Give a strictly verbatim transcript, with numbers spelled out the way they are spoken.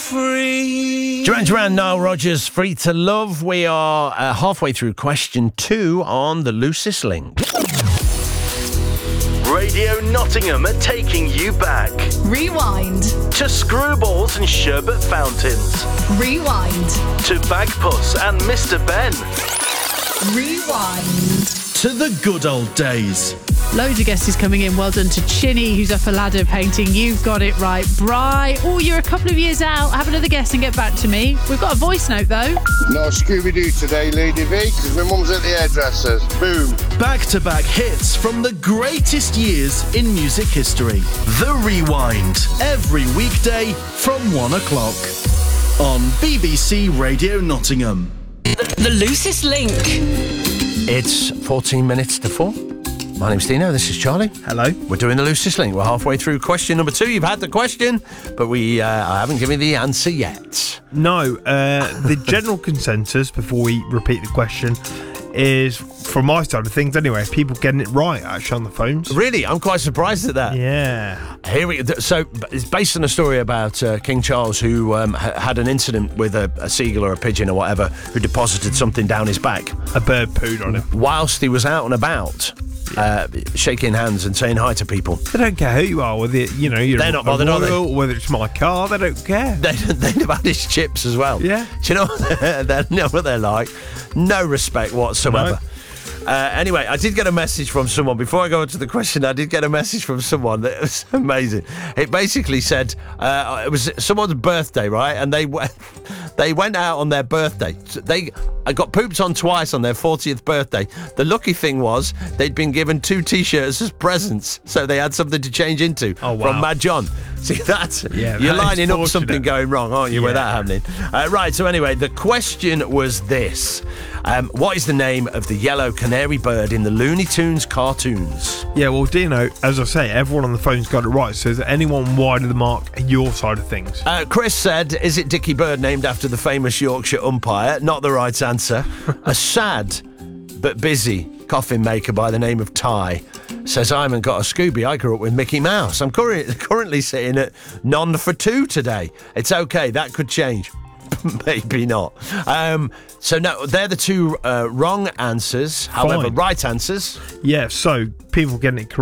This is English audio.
free. Duran Duran, Nile Rodgers, Free to Love. We are uh, halfway through question two on the loosest link. Radio Nottingham are taking you back. Rewind. To screwballs and sherbet fountains. Rewind. To Bagpuss and Mister Ben. Rewind. To the good old days. Loads of guesses coming in. Well done to Chinny, who's up a ladder painting. You've got it right. Bri, oh, you're a couple of years out. Have another guess and get back to me. We've got a voice note, though. No Scooby-Doo today, Lady V, because my mum's at the hairdresser's. Boom. Back-to-back hits from the greatest years in music history. The Rewind. Every weekday from one o'clock. On B B C Radio Nottingham. The, the loosest link. It's fourteen minutes to four. My name's Dino, this is Charlie. Hello. We're doing the loosest link. We're halfway through question number two. You've had the question, but we uh, I haven't given the answer yet. No, uh, the general consensus, before we repeat the question, is, from my side of things anyway, people getting it right, actually, on the phones. Really? I'm quite surprised at that. Yeah. Here we, so it's based on a story about uh, King Charles, who um, ha- had an incident with a, a seagull or a pigeon or whatever, who deposited something down his back. A bird pooed on him. Whilst he was out and about. Uh, shaking hands and saying hi to people. They don't care who you are, whether you know you're They're not bothered, are they? or whether it's my car. They don't care. They, they'd have had his chips as well. Yeah. Do you know what they're, they know what they're like? No respect whatsoever. No. Uh, anyway, I did get a message from someone. Before I go on to the question, I did get a message from someone that was amazing. It basically said uh, it was someone's birthday, right? And they went, they went out on their birthday. They I got pooped on twice on their fortieth birthday. The lucky thing was they'd been given two T-shirts as presents, so they had something to change into. Oh, wow. From Mad John. See, that's yeah, you're that lining up fortunate. something going wrong, aren't you, yeah. with that happening? Uh, right, so anyway, the question was this. Um, what is the name of the yellow canary bird in the Looney Tunes cartoons? Yeah, well, Dino, as I say, everyone on the phone's got it right. So is there anyone wide of the mark on your side of things? Uh, Chris said, is it Dickie Bird, named after the famous Yorkshire umpire? Not the right answer. A sad but busy coffin maker by the name of Ty says, I haven't got a Scooby. I grew up with Mickey Mouse. I'm cur- currently sitting at none for two today. It's okay. That could change. Maybe not. Um, so no, they're the two uh, wrong answers. However, Fine. right answers. Yeah, so people getting it correct.